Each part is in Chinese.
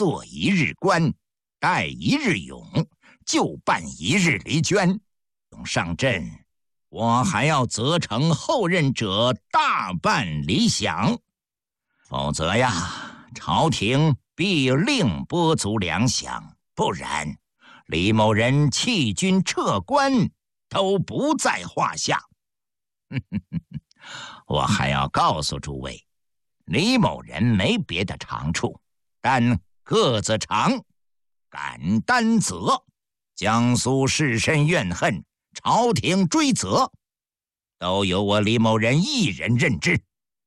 做一日官，待一日勇，就办一日离捐。上阵，我还要责成后任者大办理饷，否则呀，朝廷必另拨足粮饷，不然李某人弃军撤官都不在话下。我还要告诉诸位，李某人没别的长处，但个子长，敢担责，江苏士绅怨恨，朝廷追责，都由我李某人一人任之。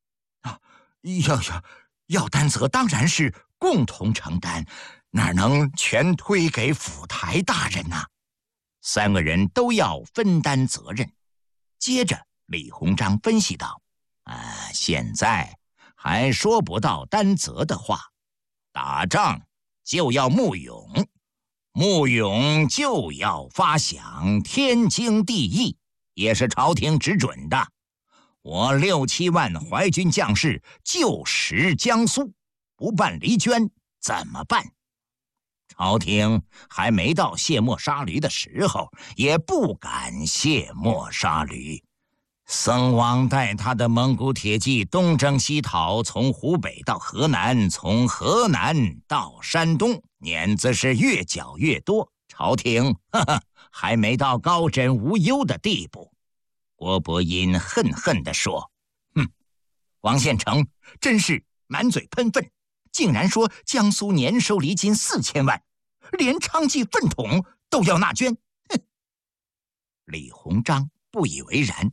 要担责，当然是共同承担，哪能全推给府台大人呢？三个人都要分担责任。接着李鸿章分析道：现在还说不到担责的话，打仗就要募勇，募勇就要发饷，天经地义，也是朝廷指准的。我6、7万淮军将士就食江苏，不办离捐怎么办？朝廷还没到卸磨杀驴的时候，也不敢卸磨杀驴。僧王带他的蒙古铁骑东征西讨，从湖北到河南，从河南到山东，碾子是越缴越多，朝廷还没到高枕无忧的地步。郭伯音恨恨地说：王献成真是满嘴喷粪，竟然说江苏年收厘金4000万，连娼妓粪桶都要纳捐。李鸿章不以为然，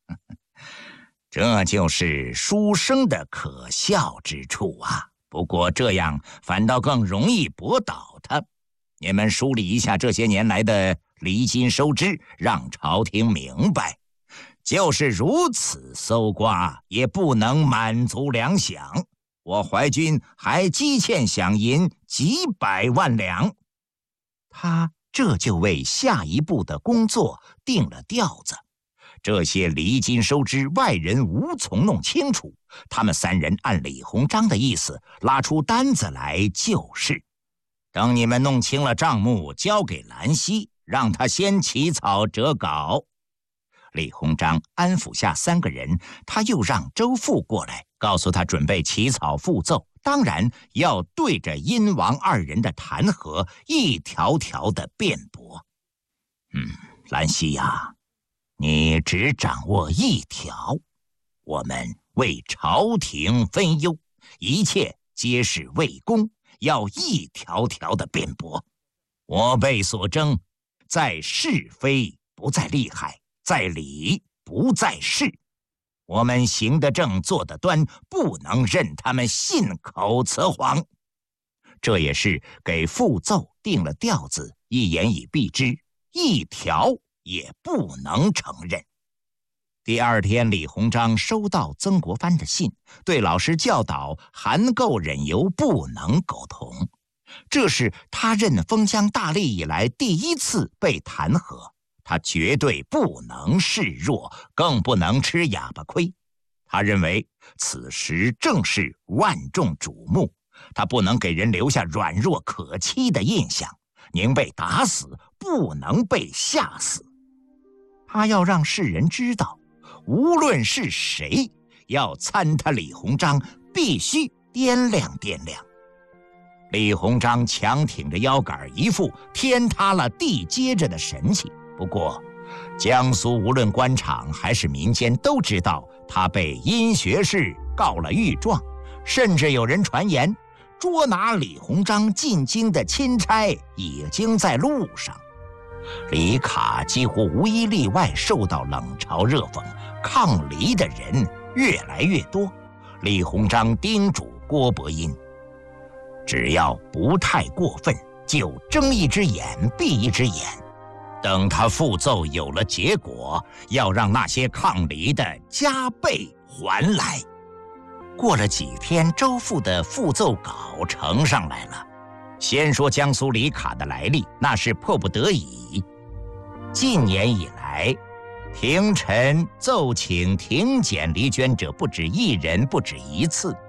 这就是书生的可笑之处啊！不过这样反倒更容易驳倒他。你们梳理一下这些年来的厘金收支，让朝廷明白，就是如此搜刮，也不能满足粮饷。我淮军还积欠饷银几百万两。他这就为下一步的工作定了调子。这些厘金收支，外人无从弄清楚。他们三人按李鸿章的意思拉出单子来就是。等你们弄清了账目，交给兰溪，让他先起草折稿。李鸿章安抚下三个人，他又让周馥过来，告诉他准备起草复奏，当然要对着殷王二人的弹劾一条条的辩驳。兰溪呀，你只掌握一条，我们为朝廷分忧，一切皆是为公，要一条条的辩驳。我辈所争，在是非不在利害，在理不在势。我们行得正，做得端，不能任他们信口雌黄。这也是给复奏定了调子，一言以蔽之，一条也不能承认。第二天，李鸿章收到曾国藩的信，对老师教导含垢忍油，不能苟同。这是他任封疆大吏以来第一次被弹劾，他绝对不能示弱，更不能吃哑巴亏。他认为此时正是万众瞩目，他不能给人留下软弱可欺的印象，宁被打死，不能被吓死。他要让世人知道，无论是谁要参他李鸿章，必须掂量掂量。李鸿章强挺着腰杆，一副天塌了地接着的神气。不过江苏无论官场还是民间都知道他被殷学士告了御状，甚至有人传言捉拿李鸿章进京的钦差已经在路上。李卡几乎无一例外受到冷嘲热讽，抗黎的人越来越多。李鸿章叮嘱郭伯音，只要不太过分，就睁一只眼闭一只眼。等他复奏有了结果，要让那些抗黎的加倍还来。过了几天，周馥的复奏稿呈上来了。先说江苏李卡的来历，那是迫不得已。近年以来，廷臣奏请停减离捐者不止一人，不止一次。